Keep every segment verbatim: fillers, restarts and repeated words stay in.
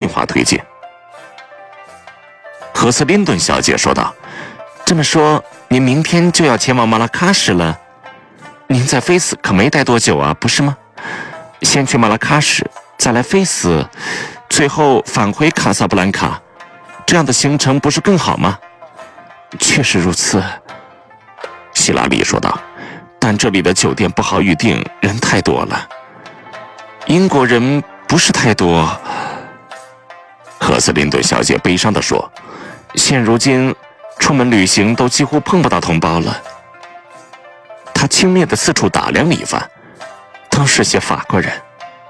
话推进。赫斯林顿小姐说道：“这么说，您明天就要前往马拉喀什了？您在菲斯可没待多久啊，不是吗？先去马拉喀什，再来菲斯，最后返回卡萨布兰卡，这样的行程不是更好吗？”“确实如此。”希拉里说道，“但这里的酒店不好预定，人太多了。英国人不是太多。”赫斯林顿小姐悲伤地说，“现如今出门旅行都几乎碰不到同胞了。”她轻蔑地四处打量了一番，都是些法国人。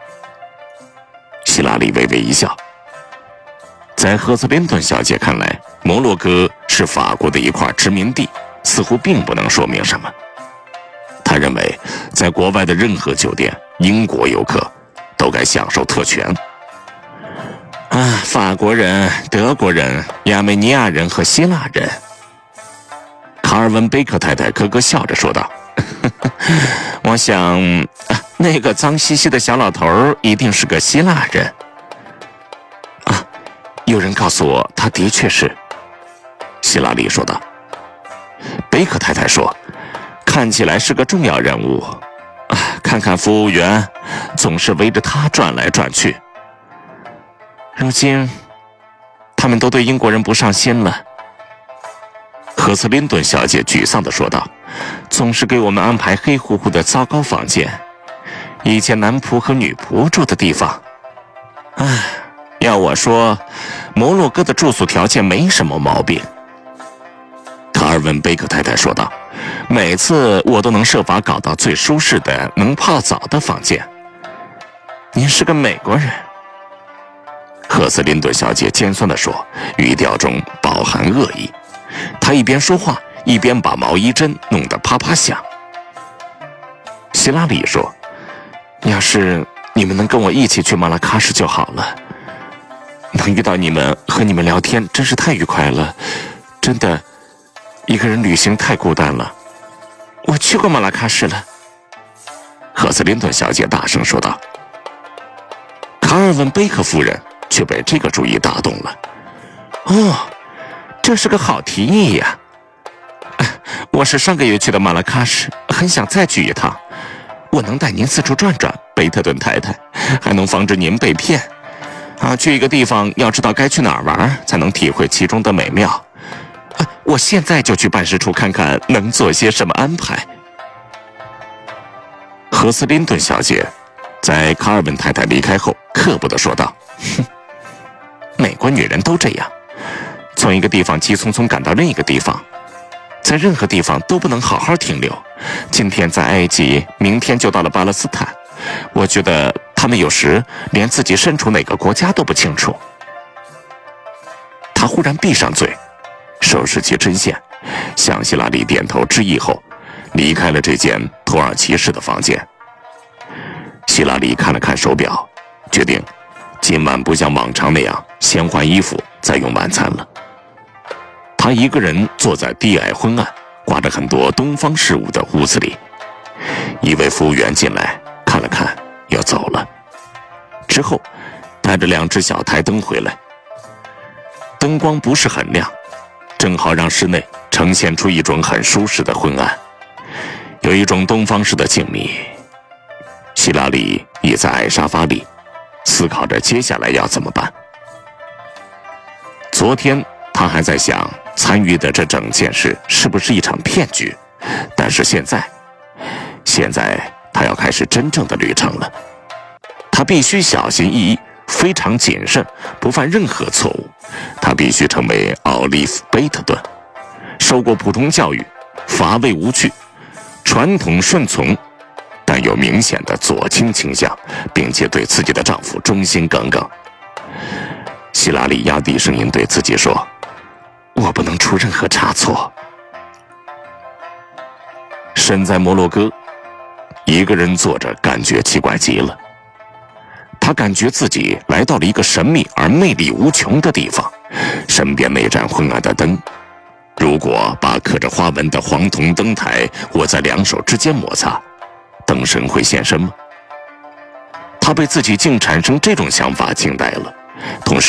希拉里微微一笑，在赫斯林顿小姐看来，摩洛哥是法国的一块殖民地，似乎并不能说明什么。他认为，在国外的任何酒店，英国游客都该享受特权。啊，法国人、德国人、亚美尼亚人和希腊人。卡尔文·贝克太太咯咯笑着说道：“呵呵，我想，啊，那个脏兮兮的小老头一定是个希腊人。”啊，有人告诉我，他的确是。希拉里说道。贝克太太说：“看起来是个重要人物。啊，看看服务员，总是围着他转来转去。如今，他们都对英国人不上心了。”赫斯林顿小姐沮丧地说道：“总是给我们安排黑乎乎的糟糕房间，以前男仆和女仆住的地方。唉，要我说，摩洛哥的住宿条件没什么毛病。”卡尔文·贝克太太说道：“每次我都能设法搞到最舒适的能泡澡的房间。”“您是个美国人。”赫斯林顿小姐尖酸地说，语调中饱含恶意。她一边说话，一边把毛衣针弄得啪啪响。希拉里说：“要是你们能跟我一起去马拉喀什就好了，能遇到你们和你们聊天真是太愉快了。真的，一个人旅行太孤单了。我去过马拉喀什了。”赫斯林顿小姐大声说道。卡尔文·贝克夫人却被这个主意打动了。“哦，这是个好提议呀！我是上个月去的马拉喀什，很想再去一趟。我能带您四处转转，贝特顿太太，还能防止您被骗。啊，去一个地方要知道该去哪儿玩，才能体会其中的美妙。啊，我现在就去办事处看看能做些什么安排。”赫斯林顿小姐在卡尔文太太离开后刻薄地说道：“哼，美国女人都这样，从一个地方急匆匆赶到另一个地方，在任何地方都不能好好停留。今天在埃及，明天就到了巴勒斯坦。我觉得他们有时连自己身处哪个国家都不清楚。”他忽然闭上嘴，收拾起针线，向希拉里点头致意后，离开了这间土耳其式的房间。希拉里看了看手表，决定今晚不像往常那样先换衣服再用晚餐了。他一个人坐在低矮昏暗、挂着很多东方事物的屋子里。一位服务员进来看了看，又走了。之后带着两只小台灯回来，灯光不是很亮，正好让室内呈现出一种很舒适的昏暗，有一种东方式的静谧。希拉里倚在矮沙发里，思考着接下来要怎么办。昨天他还在想参与的这整件事是不是一场骗局，但是现在现在他要开始真正的旅程了。他必须小心翼翼，非常谨慎，不犯任何错误。他必须成为奥利弗·贝特顿，受过普通教育，乏味无趣，传统顺从，但有明显的左倾倾向，并且对自己的丈夫忠心耿耿。希拉里压低声音对自己说：“我不能出任何差错。”身在摩洛哥，一个人坐着，感觉奇怪极了。他感觉自己来到了一个神秘而魅力无穷的地方，身边那盏昏暗的灯，如果把刻着花纹的黄铜灯台握在两手之间摩擦，灯神会现身吗？他被自己竟产生这种想法惊呆了，同时